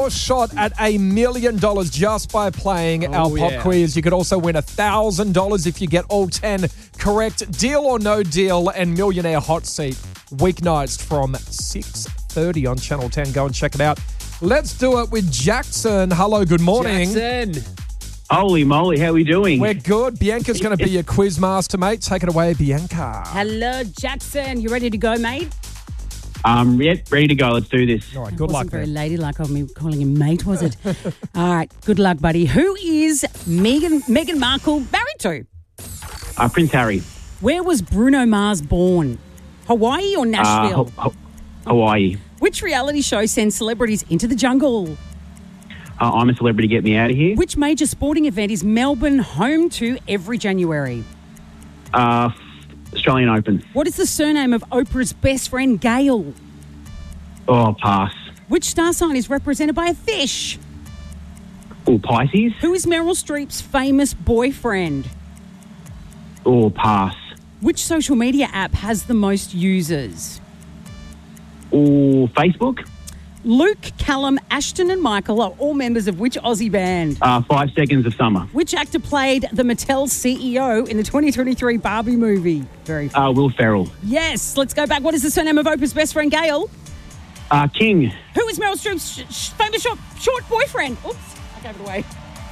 Your shot at $1 million just by playing our pop quiz. You could also win $1,000 if you get all 10 correct. Deal or no deal and Millionaire Hot Seat weeknights from 6:30 on Channel 10. Go and check it out. Let's do it with Jackson. Hello, good morning. Jackson. Holy moly, how are we doing? We're good. Bianca's going to be your quiz master, mate. Take it away, Bianca. Hello, Jackson. You ready to go, mate? Yep, ready to go. Let's do this. All right, good luck, Wasn't very man. ladylike of me calling him mate, was it? All right, good luck, buddy. Who is Meghan Markle married to? Prince Harry. Where was Bruno Mars born? Hawaii or Nashville? Hawaii. Which reality show sends celebrities into the jungle? I'm a celebrity, get me out of here. Which major sporting event is Melbourne home to every January? Australian Open. What is the surname of Oprah's best friend, Gail? Oh, pass. Which star sign is represented by a fish? Oh, Pisces. Who is Meryl Streep's famous boyfriend? Oh, pass. Which social media app has the most users? Oh, Facebook. Luke, Callum, Ashton and Michael are all members of which Aussie band? 5 Seconds of Summer. Which actor played the Mattel CEO in the 2023 Barbie movie? Very fun. Will Ferrell. Yes, let's go back. What is the surname of Oprah's best friend, Gail? King. Who is Meryl Streep's famous short boyfriend? Oops, I gave it away.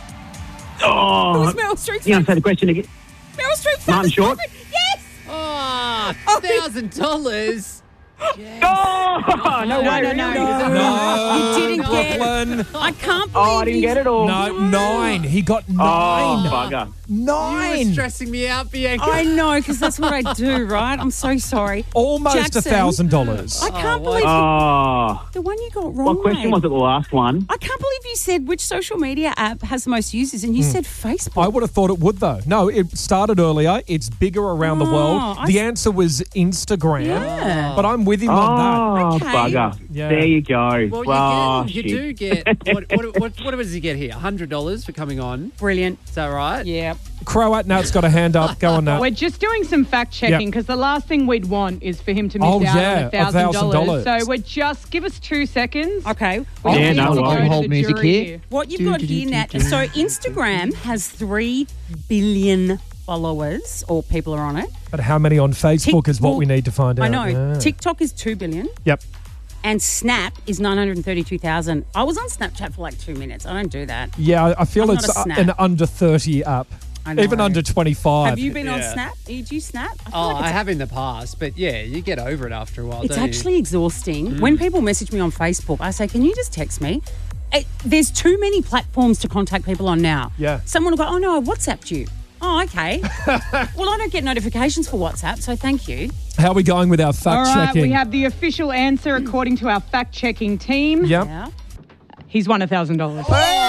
Oh. Who is Meryl Streep's You answer the question again. Meryl Streep's Martin famous Short? boyfriend? Yes! Oh, $1,000. Oh, no way. You didn't Brooklyn. get it. I can't believe I didn't get it all. No, 9. He got 9. Oh, bugger. 9. You were stressing me out, Bianca. I know, because that's what I do, right? I'm so sorry. Almost Jackson, $1,000. I can't believe the one you got wrong. What question was it, the last one? I can't believe you said which social media app has the most users, and you said Facebook. I would have thought it would, though. No, it started earlier. It's bigger around the world. The answer was Instagram. Yeah. But I'm with him on Oh, Okay. bugger. Yeah. There you go. Well, you shit. do get, what does he get here? $100 for coming on. Brilliant. Is that right? Yeah. that. Croat, Nat's got a hand up. Go on, Nat. We're just doing some fact checking Yep. because the last thing we'd want is for him to miss Oh, out yeah, on $1,000. $1,000. So we're just give us 2 seconds. Okay. We Yeah, need no to go worries. to Hold the music jury here. What you've got here, Nat, so Instagram has 3 billion followers, or people are on it. But how many on Facebook is what we need to find out. I know. Yeah. TikTok is 2 billion. Yep. And Snap is 932,000. I was on Snapchat for like 2 minutes. I don't do that. Yeah, I feel I'm it's not a Snap. an under 30 app. I know. Even under 25. Have you been on Snap? Do you Snap? I feel Oh, like I it's- have in the past, but yeah, you get over it after a while, It's don't actually exhausting. When people message me on Facebook, I say, can you just text me? There's too many platforms to contact people on now. Yeah. Someone will go, oh, no, I WhatsApped you. Oh, okay. Well, I don't get notifications for WhatsApp, so thank you. How are we going with our fact All right, checking? we have the official answer according to our fact checking team. Yep. Yeah. He's won $1,000.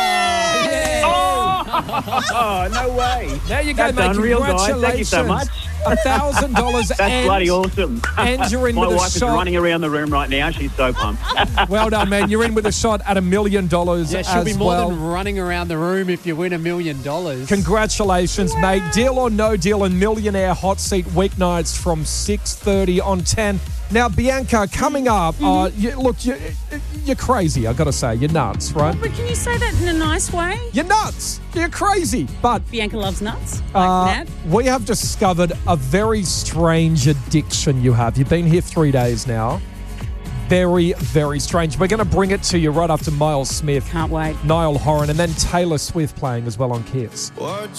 Oh, no way. There you go, That's mate. unreal, guys. Congratulations. Thank you so much. $1,000 That's bloody awesome. And you're in My with a wife is shot. running around the room right now. She's so pumped. Well done, man. You're in with a shot at $1 million Yeah, she'll be as more well. than running around the room if you win $1 million. Congratulations, mate. Deal or no deal and Millionaire Hot Seat weeknights from 6:30 on 10. Now, Bianca, coming up, you're crazy, I got to say. You're nuts, right? But can you say that in a nice way? You're nuts. You're crazy. But Bianca loves nuts, like that. we have discovered a very strange addiction you have. You've been here 3 days now. Very, very strange. We're going to bring it to you right after Miles Smith, Can't wait. Niall Horan, and then Taylor Swift playing as well on Kiss.